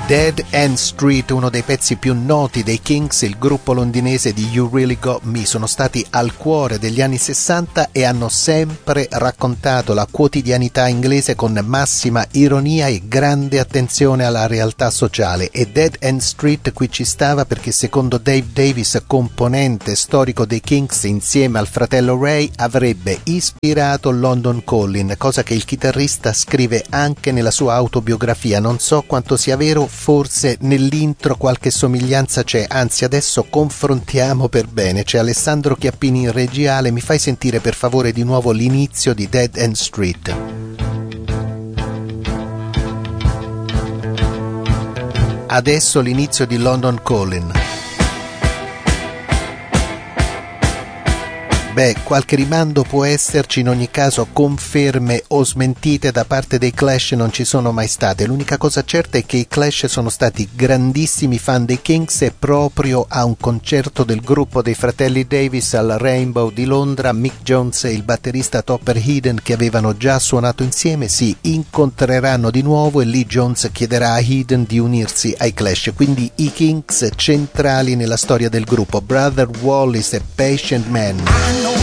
Dead End Street, uno dei pezzi più noti dei Kinks, il gruppo londinese di You Really Got Me, sono stati al cuore degli anni 60 e hanno sempre raccontato la quotidianità inglese con massima ironia e grande attenzione alla realtà sociale. E Dead End Street qui ci stava perché secondo Dave Davis, componente storico dei Kinks, insieme al fratello Ray avrebbe ispirato London Calling, cosa che il chitarrista scrive anche nella sua autobiografia. Non so quanto sia vero, forse nell'intro qualche somiglianza c'è, anzi adesso confrontiamo per bene. C'è Alessandro Chiappini in regiale, mi fai sentire per favore di nuovo l'inizio di Dead End Street. Adesso l'inizio di London Calling. Beh, qualche rimando può esserci, in ogni caso conferme o smentite da parte dei Clash non ci sono mai state. L'unica cosa certa è che i Clash sono stati grandissimi fan dei Kinks e proprio a un concerto del gruppo dei fratelli Davis al Rainbow di Londra, Mick Jones e il batterista Topper Headon, che avevano già suonato insieme, si incontreranno di nuovo e lì Jones chiederà a Headon di unirsi ai Clash. Quindi i Kinks centrali nella storia del gruppo. Brother Wallace e Patient Man.